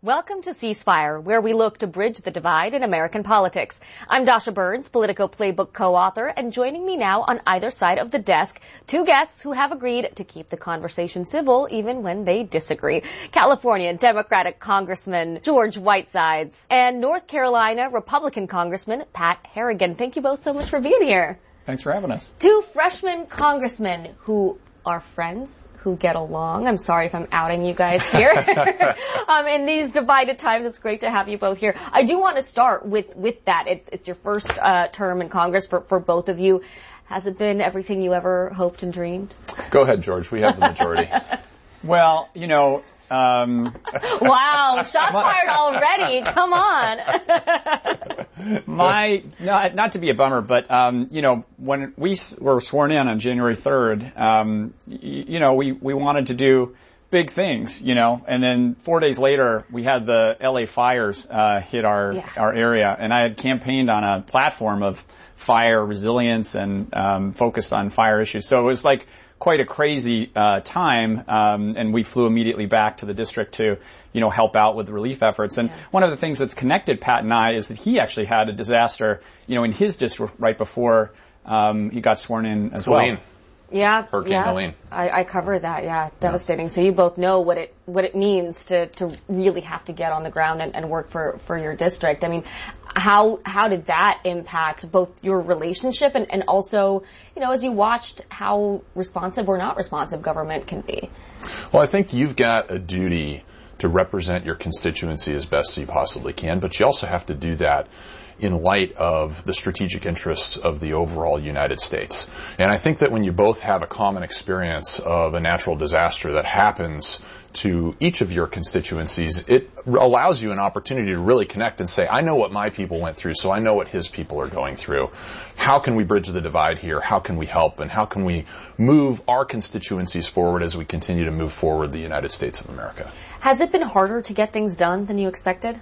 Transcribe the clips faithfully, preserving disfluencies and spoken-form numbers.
Welcome to Ceasefire, where we look to bridge the divide in American politics. I'm Dasha Burns, Politico Playbook co-author, and joining me now on either side of the desk, two guests who have agreed to keep the conversation civil even when they disagree. California Democratic Congressman George Whitesides and North Carolina Republican Congressman Pat Harrigan. Thank you both so much for being here. Thanks for having us. Two freshman congressmen who are friends, who get along. I'm sorry if I'm outing you guys here. um, in these divided times, it's great to have you both here. I do want to start with, with that. It's, it's your first uh, term in Congress for, for both of you. Has it been everything you ever hoped and dreamed? Go ahead, George. We have the majority. Well, you know... Um, wow, shots fired already. Come on. My, not, not to be a bummer, but, um, you know, when we were sworn in on January third, um, y- you know, we, we wanted to do big things, you know, and then four days later we had the L A fires, uh, hit our, yeah. our area, and I had campaigned on a platform of fire resilience and, um, focused on fire issues. So it was like, quite a crazy uh time, um and we flew immediately back to the district to, you know, help out with the relief efforts. And yeah. one of the things that's connected Pat and I is that he actually had a disaster, you know, in his district right before um he got sworn in as Helene. well. Yeah, Hurricane yeah. Helene. I, I covered that. Yeah, devastating. Yeah. So you both know what it what it means to to really have to get on the ground and, and work for for your district. I mean, how how did that impact both your relationship and and also, you know, as you watched how responsive or not responsive government can be? Well, I think you've got a duty to represent your constituency as best you possibly can, but you also have to do that in light of the strategic interests of the overall United States. And I think that when you both have a common experience of a natural disaster that happens to each of your constituencies, it allows you an opportunity to really connect and say, I know what my people went through, so I know what his people are going through. How can we bridge the divide here? How can we help? And how can we move our constituencies forward as we continue to move forward the United States of America? Has it been harder to get things done than you expected?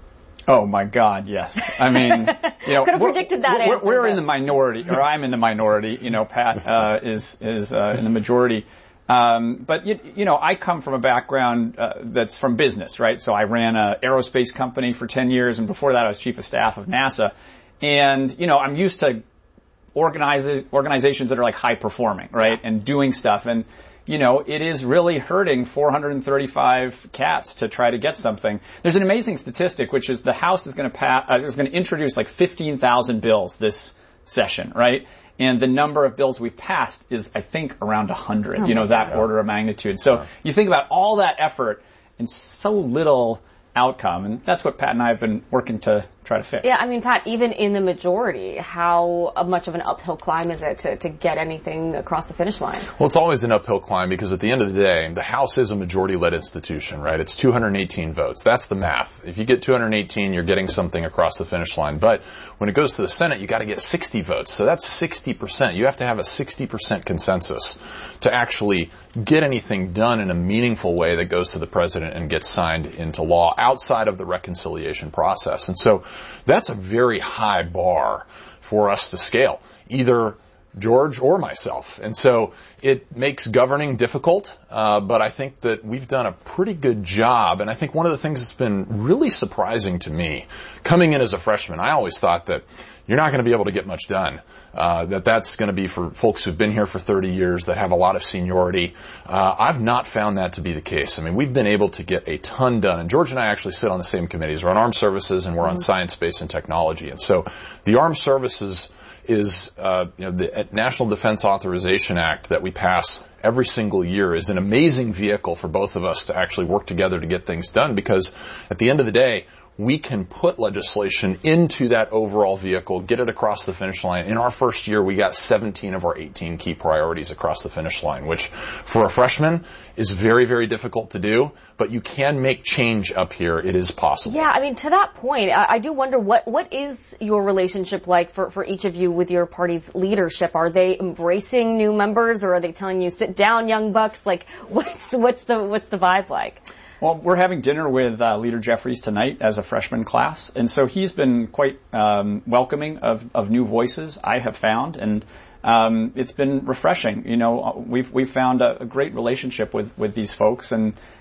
Oh my God, yes. I mean, you know, could have predicted that we're, answer. We're in the minority, or I'm in the minority. You know, Pat uh, is is uh, in the majority. Um, but you, you know, I come from a background uh, that's from business, right? So I ran an aerospace company for ten years, and before that, I was chief of staff of NASA. And you know, I'm used to organize, organizations that are like high performing, right, yeah. and doing stuff. And you know, it is really hurting four hundred thirty-five cats to try to get something. There's an amazing statistic, which is the House is going to pass, uh, is going to introduce like fifteen thousand bills this session, right? And the number of bills we've passed is, I think, around one hundred, oh you know, that God. order of magnitude. So yeah. you think about all that effort and so little outcome, and that's what Pat and I have been working to try to fix. Yeah, I mean, Pat, even in the majority, how much of an uphill climb is it to, to get anything across the finish line? Well, it's always an uphill climb because at the end of the day, the House is a majority-led institution, right? It's two hundred eighteen votes. That's the math. If you get two hundred eighteen, you're getting something across the finish line. But when it goes to the Senate, you got to get sixty votes. So that's sixty percent. You have to have a sixty percent consensus to actually get anything done in a meaningful way that goes to the president and gets signed into law outside of the reconciliation process. And so that's a very high bar for us to scale, either George or myself. And so it makes governing difficult, uh, but I think that we've done a pretty good job. And I think one of the things that's been really surprising to me, coming in as a freshman, I always thought that you're not going to be able to get much done, uh, that that's going to be for folks who've been here for thirty years, that have a lot of seniority. Uh, I've not found that to be the case. I mean, we've been able to get a ton done. And George and I actually sit on the same committees. We're on Armed Services and we're on Science, Space, and Technology. And so the Armed Services is, uh, you know, the National Defense Authorization Act that we pass every single year is an amazing vehicle for both of us to actually work together to get things done, because at the end of the day, we can put legislation into that overall vehicle, get it across the finish line. In our first year, we got seventeen of our eighteen key priorities across the finish line, which for a freshman is very, very difficult to do, but you can make change up here. It is possible. Yeah, I mean, to that point, I, I do wonder what, what is your relationship like for, for each of you with your party's leadership? Are they embracing new members, or are they telling you, sit down, young bucks? Like, what's, what's the, what's the vibe like? Well, we're having dinner with uh, Leader Jeffries tonight as a freshman class, and so he's been quite um, welcoming of, of new voices, I have found, and um, it's been refreshing. You know, we've we've found a, a great relationship with, with these folks, and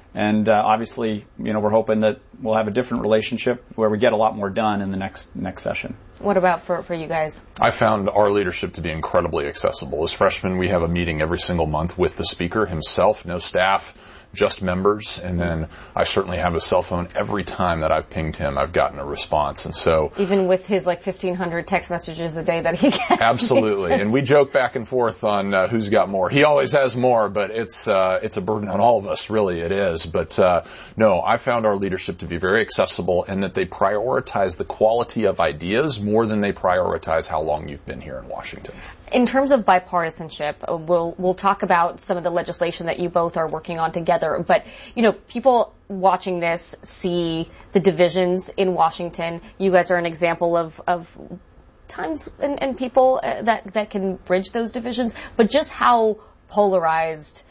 And uh, obviously, you know, we're hoping that we'll have a different relationship where we get a lot more done in the next next session. What about for, for you guys? I found our leadership to be incredibly accessible. As freshmen, we have a meeting every single month with the speaker himself, no staff, just members, and then I certainly have a cell phone. Every time that I've pinged him, I've gotten a response. And so, even with his like fifteen hundred text messages a day that he gets. Absolutely. And we joke back and forth on uh, who's got more. He always has more, but it's uh, it's a burden on all of us, really it is. But uh, no, I found our leadership to be very accessible, and that they prioritize the quality of ideas more than they prioritize how long you've been here in Washington. In terms of bipartisanship, we'll we'll talk about some of the legislation that you both are working on together. But, you know, people watching this see the divisions in Washington. You guys are an example of, of times and, and people that, that can bridge those divisions. But just how polarized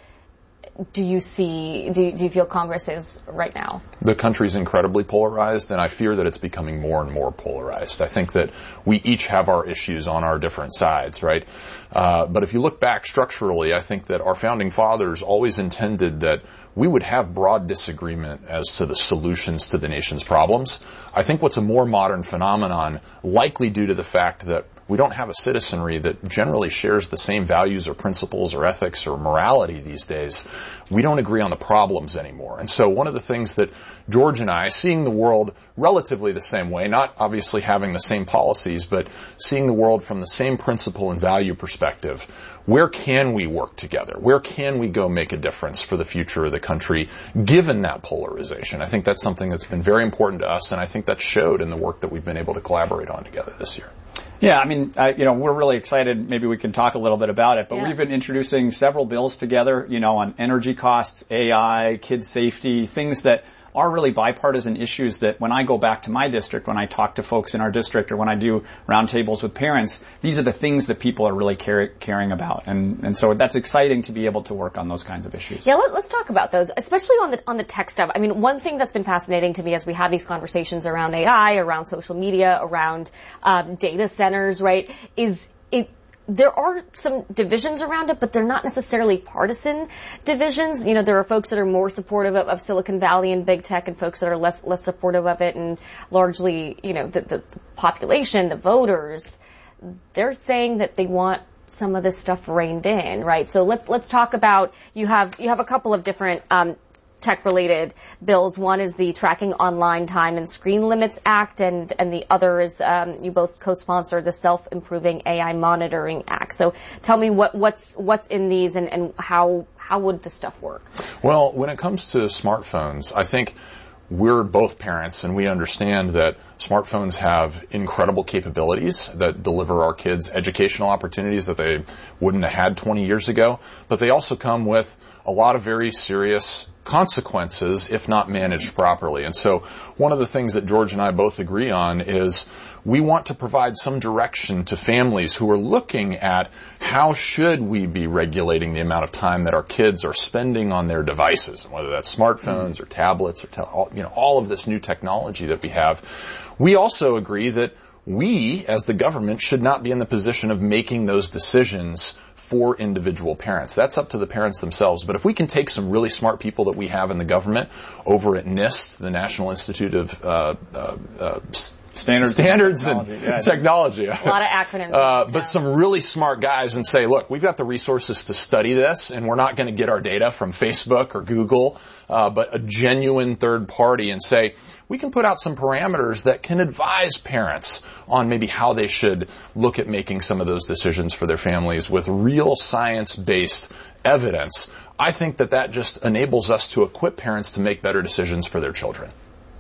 do you see, do, do you feel Congress is right now? The country's incredibly polarized, and I fear that it's becoming more and more polarized. I think that we each have our issues on our different sides, right? Uh, but if you look back structurally, I think that our founding fathers always intended that we would have broad disagreement as to the solutions to the nation's problems. I think what's a more modern phenomenon, likely due to the fact that we don't have a citizenry that generally shares the same values or principles or ethics or morality these days. We don't agree on the problems anymore. And so one of the things that George and I, seeing the world relatively the same way, not obviously having the same policies, but seeing the world from the same principle and value perspective, where can we work together? Where can we go make a difference for the future of the country, given that polarization? I think that's something that's been very important to us, and I think that showed in the work that we've been able to collaborate on together this year. Yeah, I mean, uh, you know, we're really excited. Maybe we can talk a little bit about it, but yeah. We've been introducing several bills together, you know, on energy costs, A I, kids safety, things that are really bipartisan issues that when I go back to my district, when I talk to folks in our district, or when I do roundtables with parents, these are the things that people are really care, caring about. And, and so that's exciting to be able to work on those kinds of issues. Yeah, let, let's talk about those, especially on the on the tech stuff. I mean, one thing that's been fascinating to me as we have these conversations around A I, around social media, around um, data centers, right, is it there are some divisions around it, but they're not necessarily partisan divisions. You know, there are folks that are more supportive of, of Silicon Valley and big tech, and folks that are less less supportive of it, and largely, you know, the, the, the population, the voters, they're saying that they want some of this stuff reined in, right? So let's let's talk about, you have you have a couple of different um tech-related bills. One is the Tracking Online Time and Screen Limits Act, and, and the other is, um, you both co-sponsor the Self-Improving A I Monitoring Act. So tell me what, what's, what's in these, and, and how, how would the stuff work? Well, when it comes to smartphones, I think we're both parents, and we understand that smartphones have incredible capabilities that deliver our kids educational opportunities that they wouldn't have had twenty years ago, but they also come with a lot of very serious consequences if not managed properly. And so one of the things that George and I both agree on is we want to provide some direction to families who are looking at how should we be regulating the amount of time that our kids are spending on their devices, whether that's smartphones or tablets or te- you know, all of this new technology that we have. We also agree that we, as the government, should not be in the position of making those decisions for individual parents. That's up to the parents themselves. But if we can take some really smart people that we have in the government over at NIST, the National Institute of uh, uh, uh, Standards, Standards and Technology. yeah, technology. A lot of acronyms. Uh, but some really smart guys, and say, look, we've got the resources to study this, and we're not going to get our data from Facebook or Google, uh, but a genuine third party, and say, we can put out some parameters that can advise parents on maybe how they should look at making some of those decisions for their families with real science-based evidence. I think that that just enables us to equip parents to make better decisions for their children.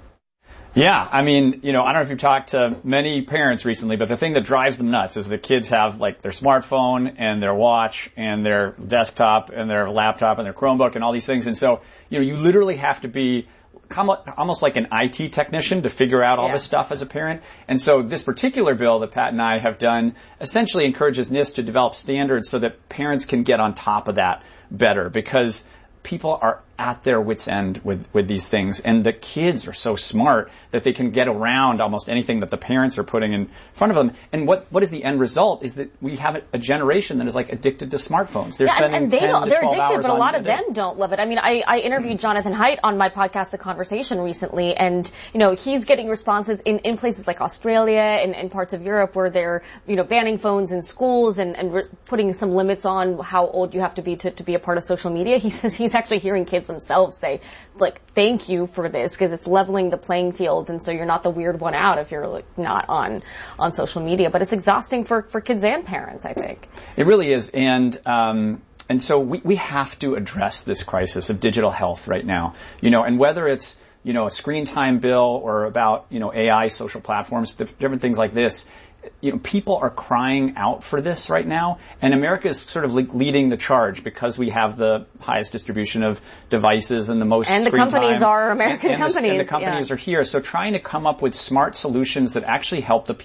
Yeah, I mean, you know, I don't know if you've talked to many parents recently, but the thing that drives them nuts is the kids have like their smartphone and their watch and their desktop and their laptop and their Chromebook and all these things. And so, you know, you literally have to be almost like an I T technician to figure out all yeah. this stuff as a parent. And so this particular bill that Pat and I have done essentially encourages NIST to develop standards so that parents can get on top of that better, because people are at their wits' end with, with these things. And the kids are so smart that they can get around almost anything that the parents are putting in front of them. And what, what is the end result is that we have a generation that is like addicted to smartphones. They're yeah, spending and, and they ten don't, to they're twelve addicted, hours but a lot on of them don't love it. I mean, I, I interviewed Jonathan Haidt on my podcast, The Conversation, recently, and, you know, he's getting responses in, in places like Australia and, and parts of Europe where they're, you know, banning phones in schools and, and re- putting some limits on how old you have to be to, to be a part of social media. He says he's actually hearing kids themselves say, like, thank you for this, because it's leveling the playing field, and so you're not the weird one out if you're like not on on social media. But it's exhausting for for kids and parents, I think. It really is, and um and so we we have to address this crisis of digital health right now. You know, and whether it's, you know, a screen time bill or about, you know, A I, social platforms, different things like this. You know, people are crying out for this right now, and America is sort of like leading the charge because we have the highest distribution of devices and the most and the screen companies time. are American and companies, the, and the companies yeah. are here. So trying to come up with smart solutions that actually help the people